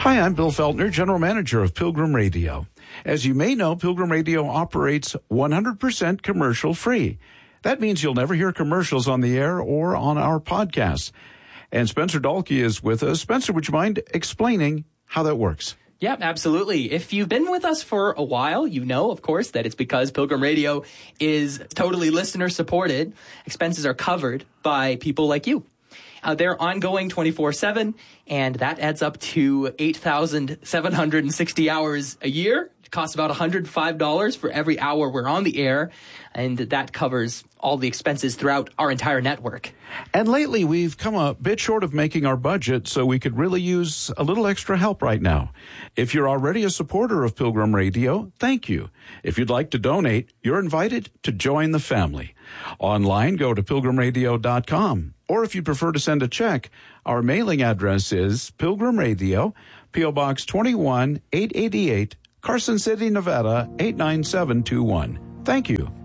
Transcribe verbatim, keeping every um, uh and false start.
Hi, I'm Bill Feltner, General Manager of Pilgrim Radio. As you may know, Pilgrim Radio operates one hundred percent commercial-free. That means you'll never hear commercials on the air or on our podcasts. And Spencer Dalkey is with us. Spencer, would you mind explaining how that works? Yeah, absolutely. If you've been with us for a while, you know, of course, that it's because Pilgrim Radio is totally listener-supported. Expenses are covered by people like you. Uh, they're ongoing twenty-four seven, and that adds up to eight thousand seven hundred sixty hours a year. It costs about one hundred five dollars for every hour we're on the air, and that covers all the expenses throughout our entire network. And lately, we've come a bit short of making our budget, so we could really use a little extra help right now. If you're already a supporter of Pilgrim Radio, thank you. If you'd like to donate, you're invited to join the family. Online, go to pilgrim radio dot com. Or if you prefer to send a check, our mailing address is Pilgrim Radio, P O Box twenty-one, eight eighty-eight, Carson City, Nevada, eight nine seven two one. Thank you.